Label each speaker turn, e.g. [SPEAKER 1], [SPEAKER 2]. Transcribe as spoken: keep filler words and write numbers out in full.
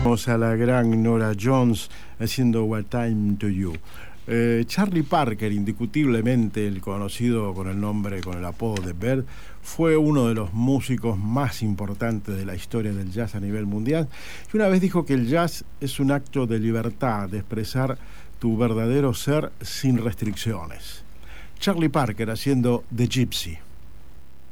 [SPEAKER 1] A la gran Nora Jones haciendo What Time to You. Eh, Charlie Parker, indiscutiblemente el conocido con el nombre, con el apodo de Bird, fue uno de los músicos más importantes de la historia del jazz a nivel mundial, y una vez dijo que el jazz es un acto de libertad, de expresar tu verdadero ser sin restricciones. Charlie Parker haciendo The Gypsy.